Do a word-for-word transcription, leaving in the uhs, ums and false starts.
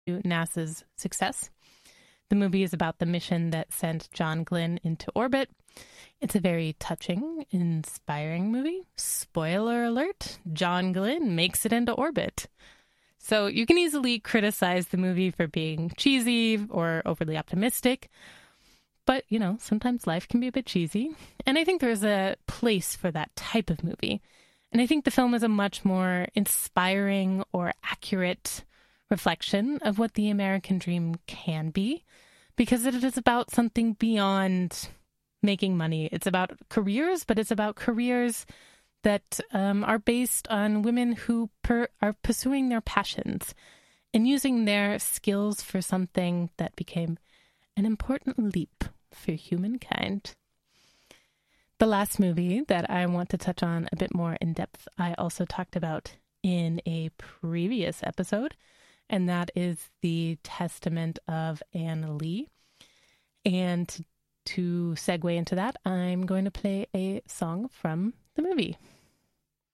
NASA's success. The movie is about the mission that sent John Glenn into orbit. It's a very touching, inspiring movie. Spoiler alert, John Glenn makes it into orbit. So you can easily criticize the movie for being cheesy or overly optimistic. But, you know, sometimes life can be a bit cheesy. And I think there's a place for that type of movie. And I think the film is a much more inspiring or accurate reflection of what the American dream can be, because it is about something beyond making money. It's about careers, but it's about careers that um, are based on women who per- are pursuing their passions and using their skills for something that became an important leap for humankind. The last movie that I want to touch on a bit more in depth, I also talked about in a previous episode, and that is The Testament of Anne Lee. And to segue into that, I'm going to play a song from the movie.